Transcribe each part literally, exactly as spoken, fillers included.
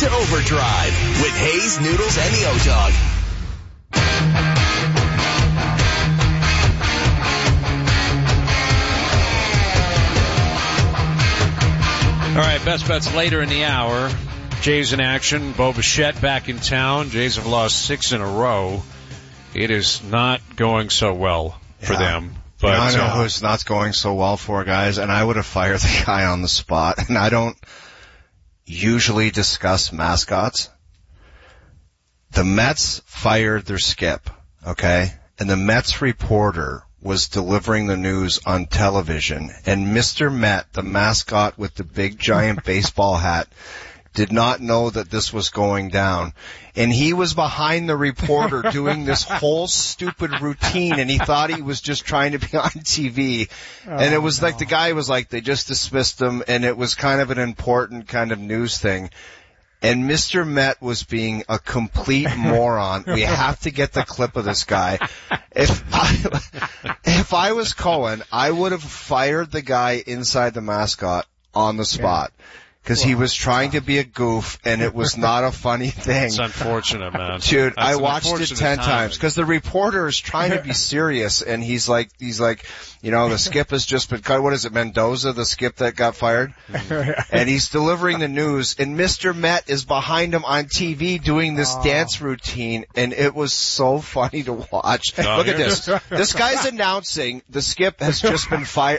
to Overdrive with Hayes, Noodles, and the O-Dog. All right, best bets later in the hour. Jays in action. Bo Bichette back in town. Jays have lost six in a row. It is not going so well for yeah. them. But you know, I know uh, who it's not going so well for, guys, and I would have fired the guy on the spot. And I don't usually discuss mascots. The Mets fired their skip, okay? And the Mets reporter was delivering the news on television, and Mister Met, the mascot with the big giant baseball hat, did not know that this was going down. And he was behind the reporter doing this whole stupid routine, and he thought he was just trying to be on T V. Oh, and it was no. like the guy was like, they just dismissed him, and it was kind of an important kind of news thing. And Mister Met was being a complete moron. We have to get the clip of this guy. If I, if I was Cohen, I would have fired the guy inside the mascot on the spot. Because well, he was trying to be a goof, and it was not a funny thing. It's unfortunate, man. Dude, That's I watched it ten timing. times. Because the reporter is trying to be serious, and he's like, he's like, you know, the skip has just been cut. What is it, Mendoza, the skip that got fired? And he's delivering the news, and Mister Met is behind him on T V doing this oh. dance routine, and it was so funny to watch. Oh, Look at this. This guy's announcing the skip has just been fired.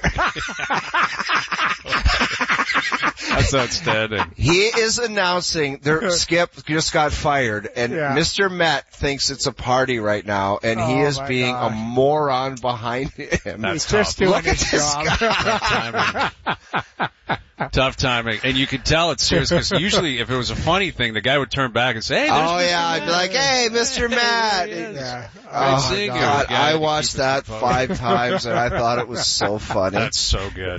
That's outstanding. He is announcing their skip just got fired, and yeah. Mister Met thinks it's a party right now, and oh, he is being gosh. a moron behind him. That's He's just doing Look his at this job. Tough timing. Tough timing. And you could tell it's serious, because usually if it was a funny thing, the guy would turn back and say, hey, there's Oh, Mister yeah, Matt. I'd be like, hey, Mister Matt. Yeah. Oh, my God. God. I watched that five times, and I thought it was so funny. That's so good.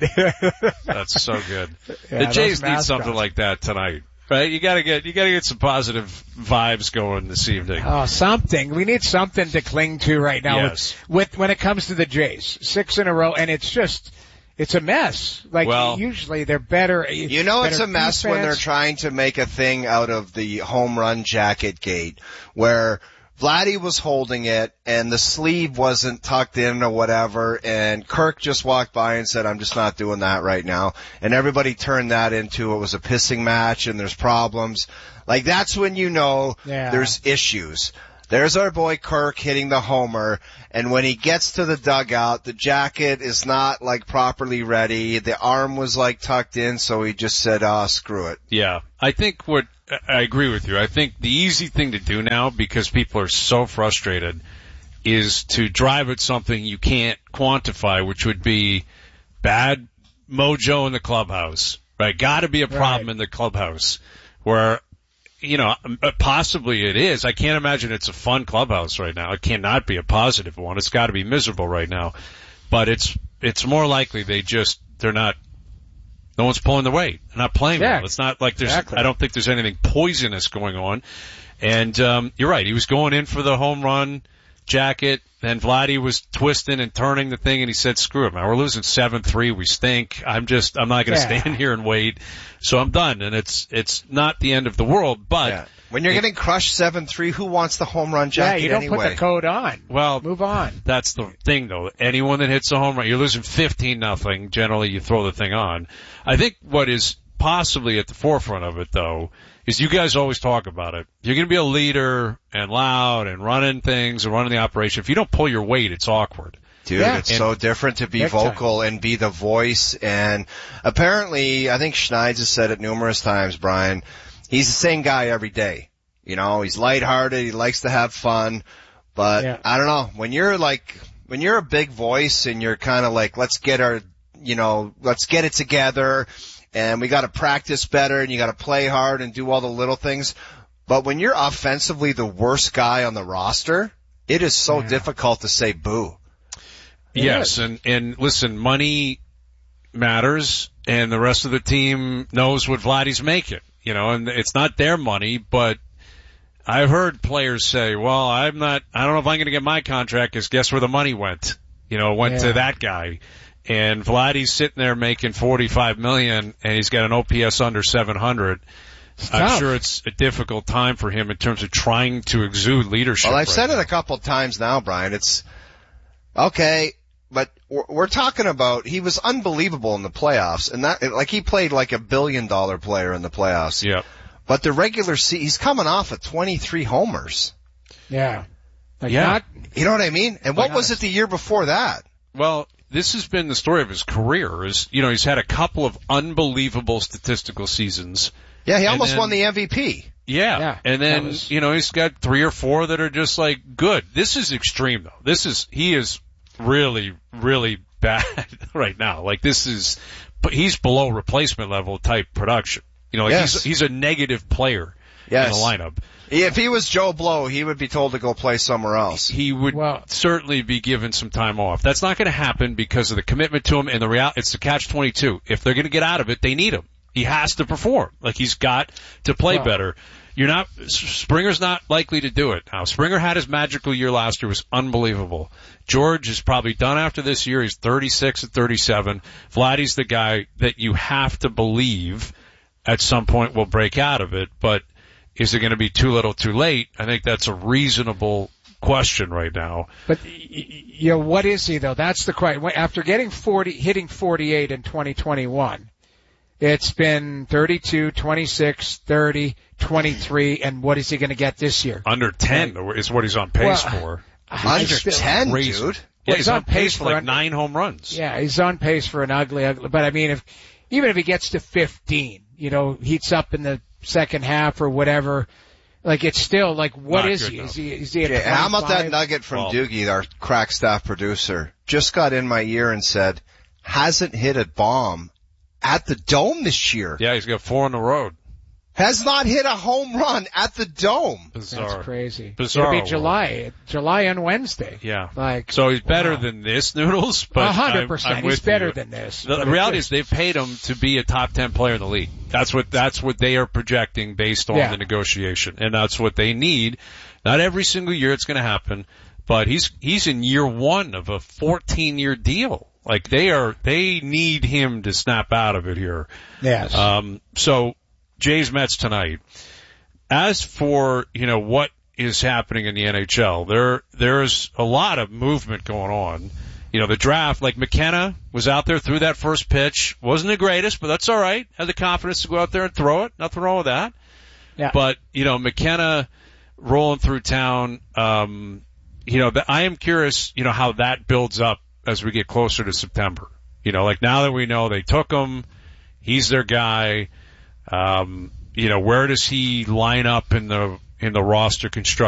It, That's so good. Yeah, the Jays need mascots. something like that tonight. Right? You gotta get, you gotta get some positive vibes going this evening. Oh, something. We need something to cling to right now Yes. with, with, when it comes to the Jays. Six in a row, and it's just, it's a mess. Like, well, usually they're better. You know it's a mess defense. when they're trying to make a thing out of the home run jacket gate, where Vladdy was holding it, and the sleeve wasn't tucked in or whatever, and Kirk just walked by and said, I'm just not doing that right now. And everybody turned that into it was a pissing match, and there's problems. Like, that's when you know yeah. there's issues. There's our boy Kirk hitting the homer, and when he gets to the dugout, the jacket is not, like, properly ready. The arm was, like, tucked in, so he just said, ah, oh, screw it. Yeah. I think what, I agree with you. I think the easy thing to do now, because people are so frustrated, is to drive at something you can't quantify, which would be bad mojo in the clubhouse, right? Gotta be a problem right. in the clubhouse where, you know, possibly it is. I can't imagine it's a fun clubhouse right now. It cannot be a positive one. It's got to be miserable right now. But it's it's more likely they just they're not. No one's pulling the weight. They're not playing yeah, well. It's not like there's. Exactly. I don't think there's anything poisonous going on. And um you're right. He was going in for the home run jacket. Then Vladdy was twisting and turning the thing, and he said, screw it, man. We're losing seven three. We stink. I'm just, I'm not going to yeah. stand here and wait. So I'm done. And it's, it's not the end of the world, but. Yeah. When you're it, getting crushed seven three, who wants the home run jacket Yeah, you don't anyway? put the code on. Well, move on. That's the thing, though. Anyone that hits a home run, you're losing fifteen nothing. Generally, you throw the thing on. I think what is possibly at the forefront of it, though, is you guys always talk about it. You're going to be a leader and loud and running things and running the operation. If you don't pull your weight, it's awkward. Dude, yeah. it's and so different to be vocal time. and be the voice. And apparently, I think Schneid's has said it numerous times, Brian, he's the same guy every day. You know, he's lighthearted, he likes to have fun. But yeah. I don't know, when you're like, when you're a big voice and you're kind of like, let's get our, you know, let's get it together. And we got to practice better, and you got to play hard and do all the little things. But when you're offensively the worst guy on the roster, it is so yeah. difficult to say boo. Yes, and, and listen, money matters, and the rest of the team knows what Vladdy's making. You know, and it's not their money, but I've heard players say, well, I'm not, I don't know if I'm going to get my contract, because guess where the money went? You know, it went yeah. to that guy. And Vladdy's sitting there making forty-five million dollars, and he's got an O P S under seven hundred. I'm tough. sure it's a difficult time for him in terms of trying to exude leadership. Well, I've right said now. it a couple times now, Brian. It's okay, but we're, we're talking about he was unbelievable in the playoffs, and that like he played like a billion dollar player in the playoffs. Yeah. But the regular season, he's coming off of twenty-three homers. Yeah. Like Yeah. Not, You know what I mean? And what Like was it the year before that? Well, this has been the story of his career. Is you know he's had a couple of unbelievable statistical seasons. Yeah, he And almost then- won the M V P. Yeah. Yeah, and then, that was- you know, he's got three or four that are just like good. This is extreme though. This is, he is really, really bad right now. Like this is, but he's below replacement level type production. You know, like Yes. he's, he's a negative player Yes. in the lineup. If he was Joe Blow, he would be told to go play somewhere else. He would Well- certainly be given some time off. That's not going to happen because of the commitment to him and the real, it's the catch twenty-two. If they're going to get out of it, they need him. He has to perform. Like he's got to play Well- better. You're not, Springer's not likely to do it. Now, Springer had his magical year last year. It was unbelievable. George is probably done after this year. He's thirty-six and thirty-seven. Vladdy's the guy that you have to believe at some point will break out of it, but is it going to be too little too late? I think that's a reasonable question right now. but y- y- you know, what is he though? That's the question. After getting forty, hitting forty-eight in twenty twenty-one, it's been thirty-two, twenty-six, thirty, twenty-three, and what is he going to get this year? Under ten is what he's on pace Well, for. Under Still- ten, Crazy. dude. Yeah, he's he's on on pace pace for for like un- nine home runs. Yeah, he's on pace for an ugly, ugly. But I mean, if even if he gets to fifteen, you know, heats up in the second half or whatever, like it's still like, what Not is good he? enough. Is he? Is he at Yeah, and how about that twenty-five? nugget from Well- Doogie, our crack staff producer? Just got in my ear and said, hasn't hit a bomb at the Dome this year. Yeah, he's got four on the road. Has not hit a home run at the Dome. Bizarre. That's crazy. Bizarre It'll be July, July and Wednesday. Yeah. Like, So he's better wow. than this, Noodles, but A hundred I'm- percent. I'm He's with better you. than this. The, But the reality it's is they've paid him to be a top ten player in the league. That's what, that's what they are projecting based on Yeah. the negotiation. And that's what they need. Not every single year it's going to happen, but he's, he's in year one of a fourteen year deal. Like they are, they need him to snap out of it here. Yes. Um, so Jays Mets tonight. As for, you know, what is happening in the N H L, there, there's a lot of movement going on. You know, the draft, like McKenna was out there, threw that first pitch. Wasn't the greatest, but that's all right. Had the confidence to go out there and throw it. Nothing wrong with that. Yeah. But, you know, McKenna rolling through town, um, you know, I am curious, you know, how that builds up as we get closer to September. You know, like now that we know they took him, he's their guy, um, you know, where does he line up in the, in the roster construction?